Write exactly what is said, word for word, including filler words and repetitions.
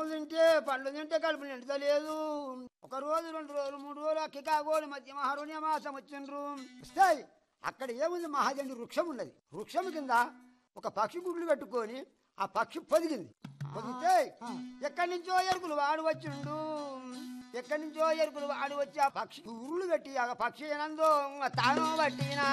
అన్నము తింటే పండ్లు తింటే కడుపు నిండతలేదు. ఒక రోజు రెండు రోజులు మూడు రోజులు కికాగోని మధ్య మహారుణ్య మాసం వచ్చిండ్రు. వస్తాయి అక్కడ ఏముంది మహాజండి వృక్షం ఉన్నది. వృక్షం కింద ఒక పక్షి గుడ్లు పెట్టుకొని ఆ పక్షి పొదిగింది. పొదిగితే ఎక్కడి నుంచో ఎరుకులు వాడు వచ్చిండు. ఎక్కడి నుంచో ఎరుకులు వాడు వచ్చి ఆ పక్షి ఉరులు కట్టి ఆ పక్షి ఏనందో తాను పట్టిన